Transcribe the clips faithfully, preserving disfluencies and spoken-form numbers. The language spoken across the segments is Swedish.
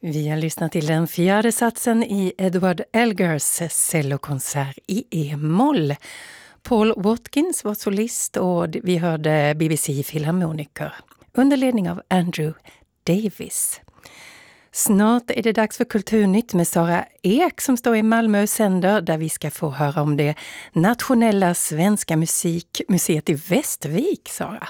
Vi har lyssnat till den fjärde satsen i Edward Elgars cellokonsert i E-moll. Paul Watkins var solist och vi hörde B B C Philharmoniker under ledning av Andrew Davis. Snart är det dags för Kulturnytt med Sara Ek som står i Malmö och sänder, där vi ska få höra om det nationella svenska musikmuseet i Västervik, Sara.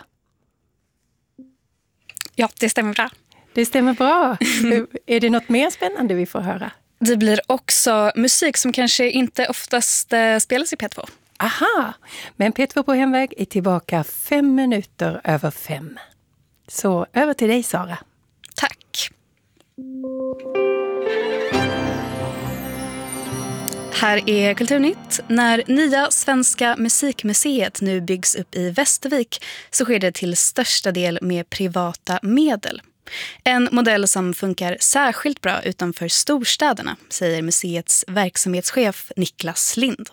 Ja, det stämmer bra. Det stämmer bra. Är det något mer spännande vi får höra? Det blir också musik som kanske inte oftast eh, spelas i P två. Aha, men P två på hemväg är tillbaka fem minuter över fem. Så över till dig, Sara. Tack. Här är Kulturnytt. När nya Svenska musikmuseet nu byggs upp i Västervik så sker det till största del med privata medel. En modell som funkar särskilt bra utanför storstäderna, säger museets verksamhetschef Niklas Lind.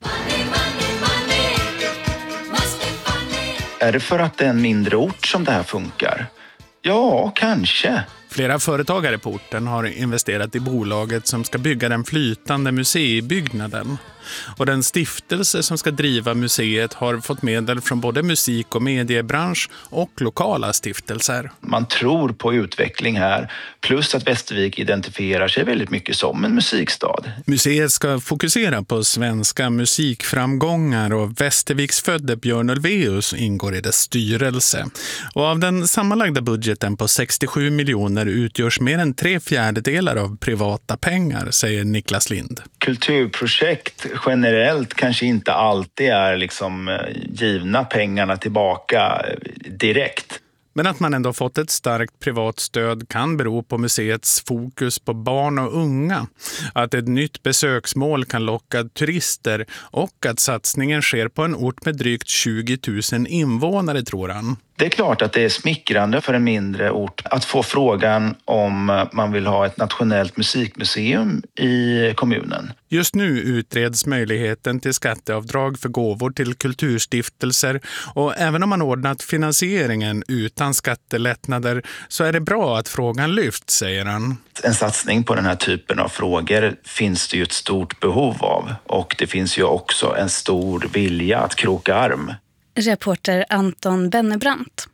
Är det för att det är en mindre ort som det här funkar? Ja, kanske. Flera företagare på orten har investerat i bolaget som ska bygga den flytande museibyggnaden. Och den stiftelse som ska driva museet har fått medel från både musik- och mediebransch och lokala stiftelser. Man tror på utveckling här, plus att Västervik identifierar sig väldigt mycket som en musikstad. Museet ska fokusera på svenska musikframgångar och Västerviks födde Björn Ulvaeus ingår i dess styrelse. Och av den sammanlagda budgeten på sextiosju miljoner utgörs mer än tre fjärdedelar av privata pengar, säger Niklas Lind. Kulturprojekt generellt kanske inte alltid är liksom givna pengarna tillbaka direkt. Men att man ändå fått ett starkt privat stöd kan bero på museets fokus på barn och unga. Att ett nytt besöksmål kan locka turister och att satsningen sker på en ort med drygt tjugo tusen invånare, tror han. Det är klart att det är smickrande för en mindre ort att få frågan om man vill ha ett nationellt musikmuseum i kommunen. Just nu utreds möjligheten till skatteavdrag för gåvor till kulturstiftelser, och även om man ordnat finansieringen utan skattelättnader så är det bra att frågan lyfts, säger han. En satsning på den här typen av frågor finns det ju ett stort behov av, och det finns ju också en stor vilja att kroka arm. Reporter Anton Bennebrant.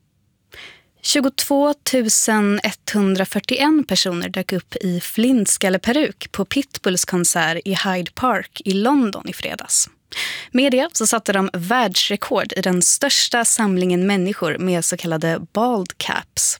tjugotvå tusen etthundrafyrtioen personer dök upp i flintskalleperuk på Pitbulls konsert i Hyde Park i London i fredags. Med det så satte de världsrekord i den största samlingen människor med så kallade bald caps.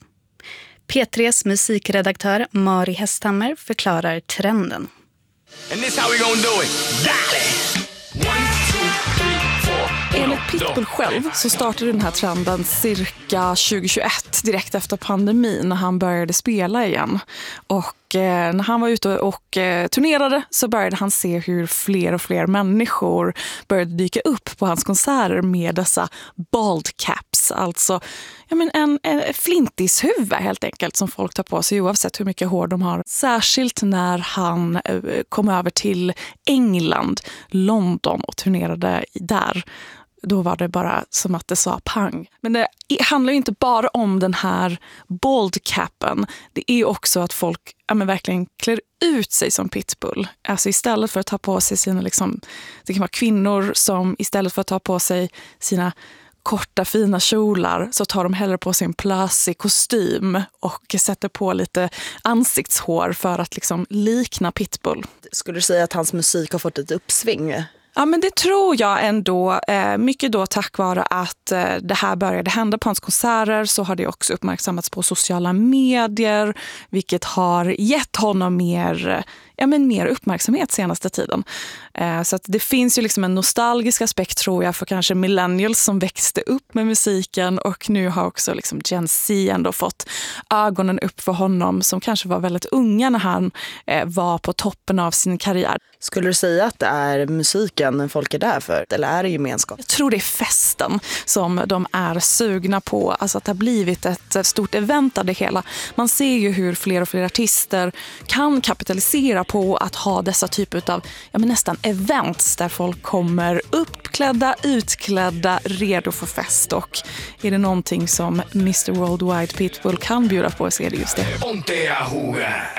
P tre:s musikredaktör Mari Hästhammer förklarar trenden. And this how we gonna do it. Dale! One, two, three, four. Enligt Pitbull själv så startade den här trenden cirka tjugohundratjugoett, direkt efter pandemin, när han började spela igen. Och eh, när han var ute och eh, turnerade så började han se hur fler och fler människor började dyka upp på hans konserter med dessa bald caps. Alltså ja, men en, en flintishuvud helt enkelt som folk tar på sig oavsett hur mycket hår de har. Särskilt när han eh, kom över till England, London och turnerade där. Då var det bara som att det sa pang. Men det handlar ju inte bara om den här bald capen. Det är också att folk ja, men verkligen klär ut sig som Pitbull. Alltså istället för att ta på sig sina, liksom, det kan vara kvinnor som istället för att ta på sig sina korta fina kjolar så tar de hellre på sig en plösig kostym och sätter på lite ansiktshår för att liksom likna Pitbull. Skulle du säga att hans musik har fått ett uppsving? Ja, men det tror jag ändå. Eh, mycket då tack vare att eh, det här började hända på hans konserter, så har det också uppmärksammats på sociala medier, vilket har gett honom mer, ja, men mer uppmärksamhet senaste tiden. Eh, så att det finns ju liksom en nostalgisk aspekt, tror jag, för kanske millennials som växte upp med musiken, och nu har också liksom Gen Z ändå fått ögonen upp för honom, som kanske var väldigt unga när han eh, var på toppen av sin karriär. Skulle du säga att det är musiken folk är där för, eller är det gemenskap? Jag tror det är festen som de är sugna på. Alltså att det har blivit ett stort event av det hela. Man ser ju hur fler och fler artister kan kapitalisera på att ha dessa typer av ja, men nästan events där folk kommer uppklädda, utklädda, redo för fest. Och är det någonting som mister Worldwide Pitbull kan bjuda på, så är det just det.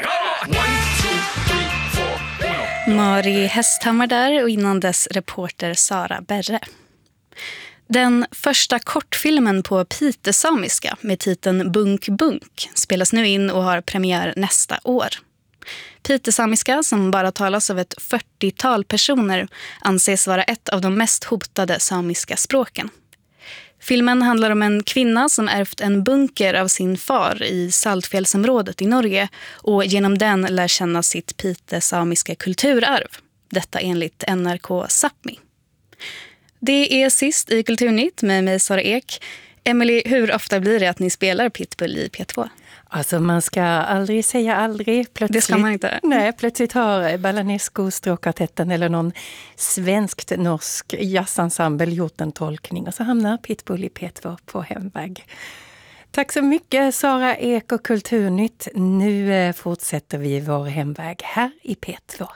One, two, three, four, uno. Mari Hästhammar där och innan dess reporter Sara Berre. Den första kortfilmen på pitesamiska med titeln Bunk Bunk spelas nu in och har premiär nästa år. Pitesamiska, som bara talas av ett fyrtiotal personer, anses vara ett av de mest hotade samiska språken. Filmen handlar om en kvinna som ärvt en bunker av sin far i Saltfjällsområdet i Norge och genom den lär känna sitt pitesamiska kulturarv. Detta enligt N R K Sápmi. Det är sist i Kulturnytt med mig, Sara Ek. Emily, hur ofta blir det att ni spelar Pitbull i P två? Alltså man ska aldrig säga aldrig. Plötsligt, det ska man inte. Nej, plötsligt har Balanesco, Stråkartetten eller någon svenskt-norsk jazzensemble gjort en tolkning och så hamnar Pitbull i P två på hemväg. Tack så mycket Sara Ek och Kulturnytt. Nu fortsätter vi vår hemväg här i P två.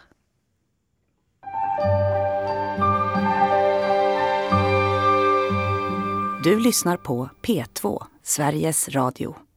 Du lyssnar på P två, Sveriges Radio.